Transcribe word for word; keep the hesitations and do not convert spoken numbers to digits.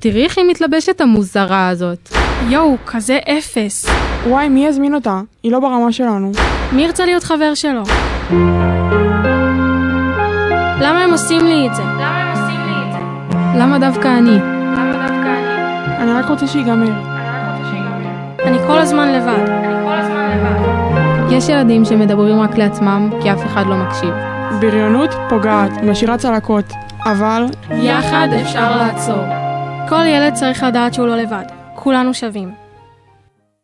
תראי איך היא מתלבשת המוזרה הזאת. יואו, כזה אפס. וואי, מי יזמין אותה? היא לא ברמה שלנו. מי ירצה להיות חבר שלו? למה הם עושים לי את זה? למה הם עושים לי את זה? למה דווקא אני? למה דווקא אני? אני רק רוצה שיגמר. אני רק רוצה שיגמר. אני כל הזמן לבד. אני כל הזמן לבד. יש ילדים שמדברים רק לעצמם כי אף אחד לא מקשיב. בריונות פוגעת, משאירה צלקות, אבל יחד אפשר לעצור. כל ילד צריך לדעת שהוא לא לבד. כולנו שווים.